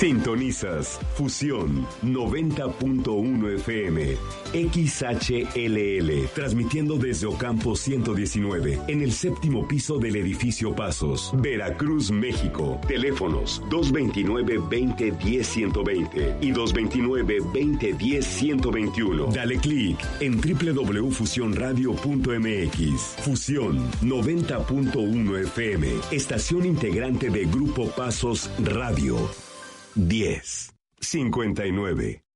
Sintonizas Fusión 90.1 FM, XHLL, transmitiendo desde Ocampo 119, en el séptimo piso del edificio Pasos, Veracruz, México. Teléfonos 229-2010-120 y 229-2010-121. Dale clic en www.fusionradio.mx. Fusión 90.1 FM, estación integrante de Grupo Pasos Radio. 1059.